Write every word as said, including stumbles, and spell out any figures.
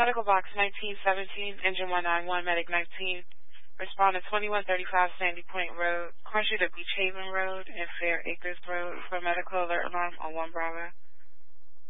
Medical Box nineteen seventeen, Engine one nine one, Medic nineteen. Respond to twenty-one thirty-five Sandy Point Road, country to Beach Haven Road and Fair Acres Road for medical alert alarm on one Bravo.